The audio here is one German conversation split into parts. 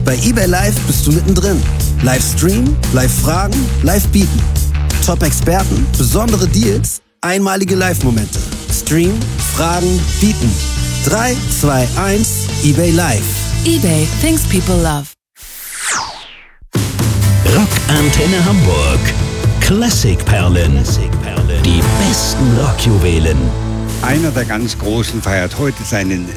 Bei eBay Live bist du mittendrin. Live streamen, live fragen, live bieten. Top-Experten, besondere Deals, einmalige Live-Momente. Stream, fragen, bieten. 3, 2, 1, eBay Live. eBay, things people love. Rockantenne Hamburg. Klassikperlen. Die besten Rockjuwelen. Einer der ganz Großen feiert heute seinen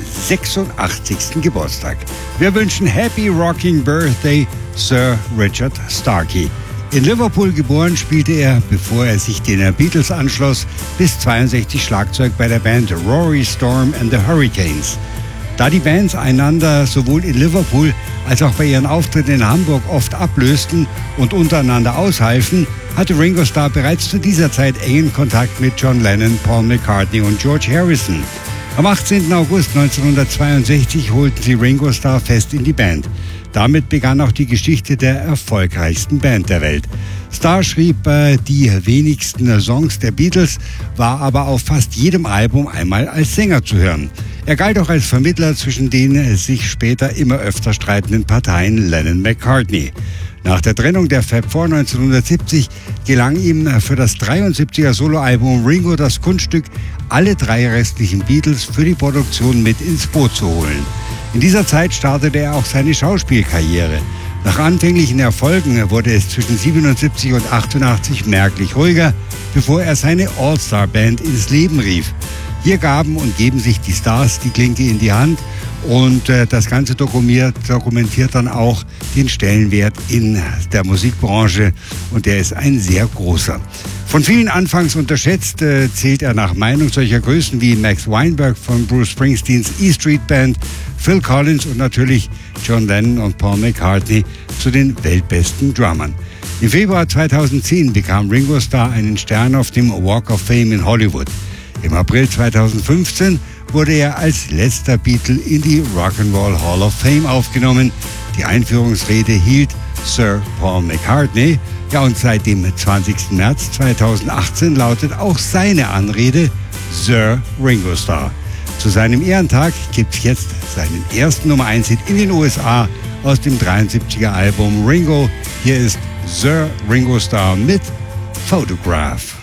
86. Geburtstag. Wir wünschen Happy Rocking Birthday, Sir Richard Starkey. In Liverpool geboren, spielte er, bevor er sich den Beatles anschloss, bis 62 Schlagzeug bei der Band Rory Storm and the Hurricanes. Da die Bands einander sowohl in Liverpool als auch bei ihren Auftritten in Hamburg oft ablösten und untereinander aushalfen, hatte Ringo Starr bereits zu dieser Zeit engen Kontakt mit John Lennon, Paul McCartney und George Harrison. Am 18. August 1962 holten sie Ringo Starr fest in die Band. Damit begann auch die Geschichte der erfolgreichsten Band der Welt. Starr schrieb die wenigsten Songs der Beatles, war aber auf fast jedem Album einmal als Sänger zu hören. Er galt auch als Vermittler zwischen den sich später immer öfter streitenden Parteien Lennon-McCartney. Nach der Trennung der Fab Four 1970 gelang ihm für das 73er Soloalbum Ringo das Kunststück, alle 3 restlichen Beatles für die Produktion mit ins Boot zu holen. In dieser Zeit startete er auch seine Schauspielkarriere. Nach anfänglichen Erfolgen wurde es zwischen 77 und 88 merklich ruhiger, bevor er seine All-Star-Band ins Leben rief. Hier gaben und geben sich die Stars die Klinke in die Hand und das Ganze dokumentiert dann auch den Stellenwert in der Musikbranche und der ist ein sehr großer. Von vielen anfangs unterschätzt zählt er nach Meinung solcher Größen wie Max Weinberg von Bruce Springsteens E Street Band, Phil Collins und natürlich John Lennon und Paul McCartney zu den weltbesten Drummern. Im Februar 2010 bekam Ringo Starr einen Stern auf dem Walk of Fame in Hollywood. Im April 2015 wurde er als letzter Beatle in die Rock'n'Roll Hall of Fame aufgenommen. Die Einführungsrede hielt Sir Paul McCartney. Ja, und seit dem 20. März 2018 lautet auch seine Anrede Sir Ringo Starr. Zu seinem Ehrentag gibt es jetzt seinen ersten Nummer 1-Hit in den USA aus dem 73er Album Ringo. Hier ist Sir Ringo Starr mit Photograph.